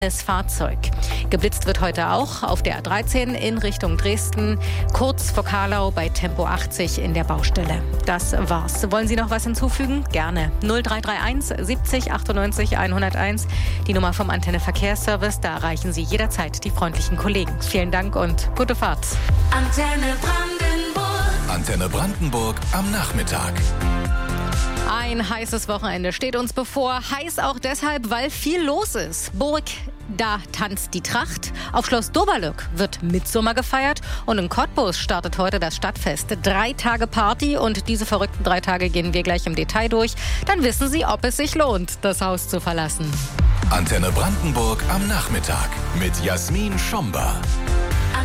Das Fahrzeug. Geblitzt wird heute auch auf der A13 in Richtung Dresden, kurz vor Karlau bei Tempo 80 in der Baustelle. Das war's. Wollen Sie noch was hinzufügen? Gerne. 0331 70 98 101, die Nummer vom Antenne Verkehrsservice. Da erreichen Sie jederzeit die freundlichen Kollegen. Vielen Dank und gute Fahrt. Antenne Brandenburg. Antenne Brandenburg am Nachmittag. Ein heißes Wochenende steht uns bevor. Heiß auch deshalb, weil viel los ist. Burg, da tanzt die Tracht. Auf Schloss Doberlück wird Mitsommer gefeiert. Und in Cottbus startet heute das Stadtfest. 3 Tage Party und diese verrückten 3 Tage gehen wir gleich im Detail durch. Dann wissen Sie, ob es sich lohnt, das Haus zu verlassen. Antenne Brandenburg am Nachmittag mit Jasmin Schomber.